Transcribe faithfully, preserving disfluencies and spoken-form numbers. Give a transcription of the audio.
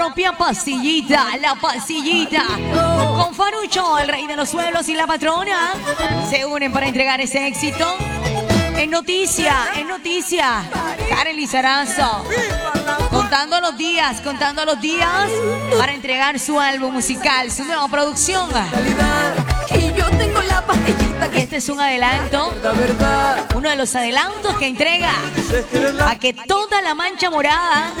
Propia pastillita, la pastillita. Con Farucho, el rey de los pueblos y la patrona se unen para entregar ese éxito. En noticia, en noticia, Karen Lizarazo, contando los días, contando los días para entregar su álbum musical, su nueva producción. Y yo tengo la pastillita que Este es un adelanto, uno de los adelantos que entrega a que toda la mancha morada